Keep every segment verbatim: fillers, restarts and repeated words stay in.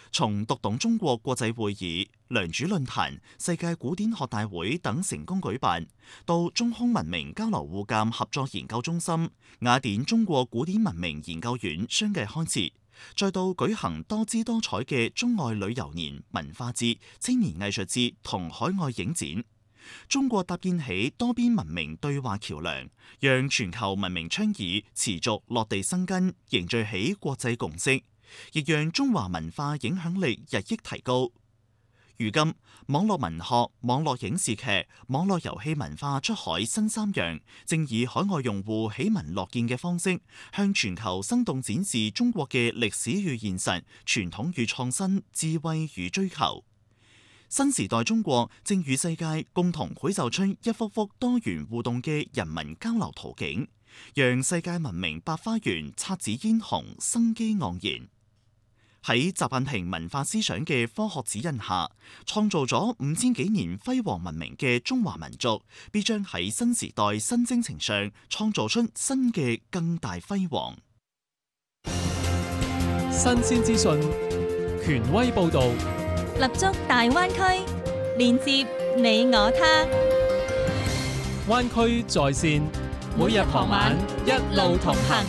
從讀懂中國國際會議、良渚論壇、世界古典學大會等成功舉辦，到中空文明交流互鑒合作研究中心、雅典中國古典文明研究院相繼開設，再到舉行多姿多彩嘅中外旅遊年、文化節、青年藝術節同海外影展，中國搭建起多邊文明對話橋樑，讓全球文明倡議持續落地生根，凝聚起國際共識，亦讓中華文化影響力日益提高。如今，網絡文學、網絡影視劇、網絡遊戲文化出海新三樣，正以海外用戶喜聞樂見嘅方式，向全球生動展示中國嘅歷史與現實、傳統與創新、智慧與追求。新時代中國正與世界共同繪就出一幅幅多元互動嘅人民交流途徑，讓世界文明百花園姹紫嫣紅、生機盎然。喺習近平文化思想嘅科學指引下，創造咗五千幾年輝煌文明嘅中華民族，必將喺新時代新征程上創造出新嘅更大輝煌。 新鮮資訊，權威報導， 立足大灣區，連接你我他。 灣區在線，每日傍晚一路同行。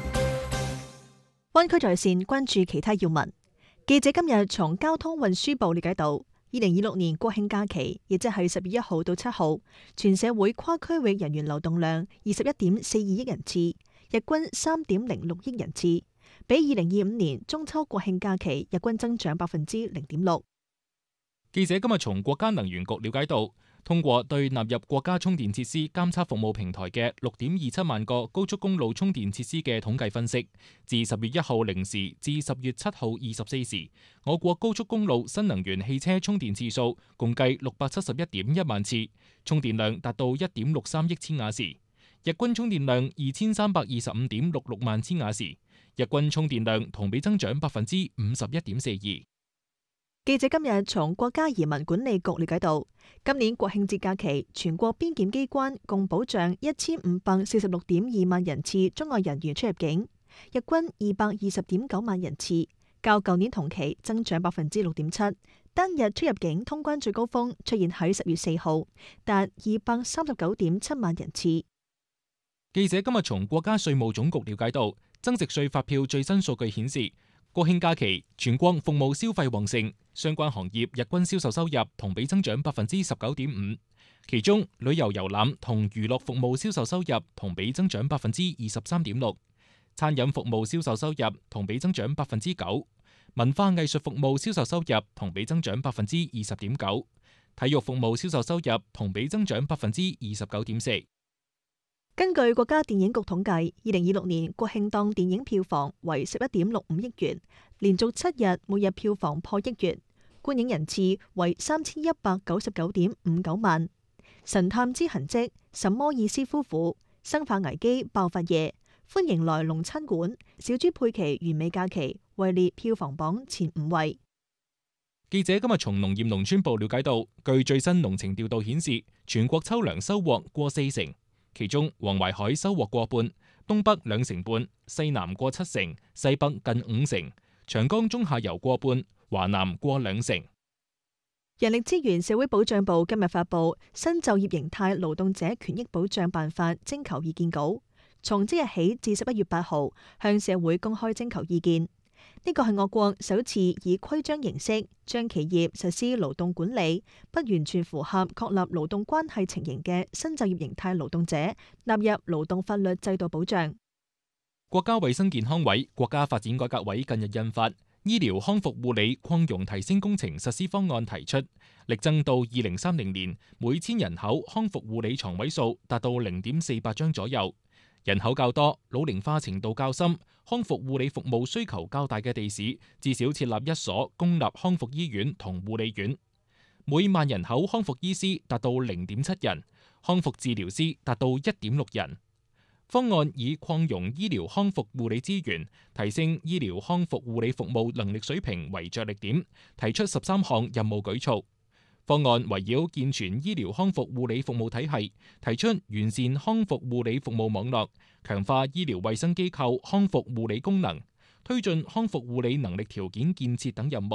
灣區在線關注其他要聞。記者今日從交通運輸部了解到，二零二六年國慶假期，亦即係十月一號到七號，全社會跨區域人員流動量二十一點四二億人次，日均三點零六億人次，比二零二五年中秋國慶假期日均增長百分之零點六。 記者今日從國家能源局了解到，通過對納入國家充電設施監測服務平台嘅六點二七萬個高速公路充電設施嘅統計分析，自十月一號零時至十月七號二十四時，我國高速公路新能源汽車充電次數共計六百七十一點一萬次，充電量達到一點六三億千瓦時，日均充電量二千三百二十五點六六萬千瓦時，日均充電量同比增長百分之五十一點四二。 記者今日從國家移民管理局了解到，今年國慶節假期，全國邊檢機關共保障一千五百四十六點二萬人次中外人員出入境，日均二百二十點九萬人次，較舊年同期增長百分之六點七。單日出入境通關最高峰出現喺十月四號，達二百三十九點七萬人次。 記者今日從國家稅務總局了解到，增值稅發票最新數據顯示，國慶假期全國服務消費旺盛，相關行業日均銷售收入同比增長百分之十九點五，其中旅遊遊覽同娛樂服務銷售收入同比增長百分之二十三點六，餐飲服務銷售收入同比增長百分之九，文化藝術服務銷售收入同比增長百分之二十點九，體育服務銷售收入同比增長百分之二十九點四。 根據國家電影局統計，二零二六年國慶檔電影票房為十一點六五億元，連續七日每日票房破億元，觀影人次為三千一百九十九點五九萬。神探之痕跡、什麼意思夫婦、生化危機爆發夜、歡迎來龍餐館、小豬佩奇完美假期位列票房榜前五位。 記者今日從農業農村部了解到，據最新農情調度顯示，全國秋糧收穫過四成。其中黃淮海收穫過半，東北兩成半，西南過七成，西北近五成，長江中下游過半，華南過兩成。 人力資源社會保障部今日發布新就業形態勞動者權益保障辦法徵求意見稿，從即日起至十一月八號向社會公開徵求意見。呢個係我國首次以規章形式將企業實施勞動管理不完全符合確立勞動關係情形嘅新就業形態勞動者納入勞動法律制度保障。 國家衛生健康委、國家發展改革委近日印發《醫療康復護理擴容提升工程實施方案》，提出力爭到二零三零年每千人口康復護理床位數達到零點四八張左右。人口較多、老齡化程度較深、康復護理服務需求較大嘅地市，至少設立一所公立康復醫院同護理院。每萬人口康復醫師達到零點七人，康復治療師達到一點六人。方案以擴容醫療康復護理資源、提升醫療康復護理服務能力水平為着力點，提出十三項任務舉措。方案圍繞健全醫療康復護理服務體系，提出完善康復護理服務網絡，強化醫療衛生機構康復護理功能，推進康復護理能力條件建設等任務。